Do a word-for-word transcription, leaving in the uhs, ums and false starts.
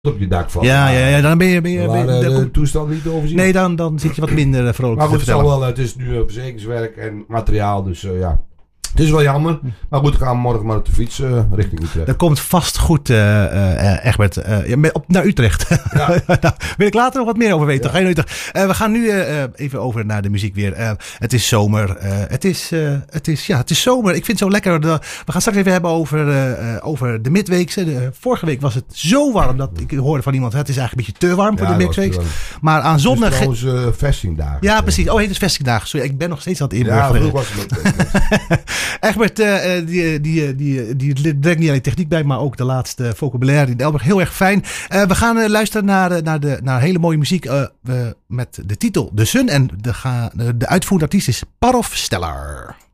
op je dak vallen. Ja, ja, ja, dan ben je... Ben je, maar ben je uh, dan, de toestand niet overzien. Nee, dan, dan zit je wat minder uh, vrolijk maar goed, te vertellen. het, zal wel, het is nu uh, verzekeringswerk en materiaal, dus uh, ja... Het is wel jammer, maar goed, we gaan morgen maar op de fiets uh, richting Utrecht. Dat komt vast goed, uh, uh, Egbert. Uh, op, naar Utrecht. Ja. Daar wil ik later nog wat meer over weten. Ja. Ga je naar Utrecht. Uh, we gaan nu uh, even over naar de muziek weer. Uh, het is zomer. Uh, het, is, uh, het, is, ja, het is zomer. Ik vind het zo lekker. De, we gaan straks even hebben over, uh, over de midweekse. De, vorige week was het zo warm dat ik hoorde van iemand. Het is eigenlijk een beetje te warm voor ja, de midweeks. Maar aan zondag... Het is trouwens uh, vestingdagen. Ja, precies. Oh, het is vestingdagen. Sorry, ik ben nog steeds aan het inburgeren. Ja, vroeg was het ook. Egbert, uh, die, die, die, die, die brengt niet alleen techniek bij, maar ook de laatste vocabulaire in Elburg. Heel erg fijn. Uh, we gaan uh, luisteren naar, naar, de, naar hele mooie muziek uh, uh, met de titel De Sun. En de, de uitvoerende artiest is Parov Stellar.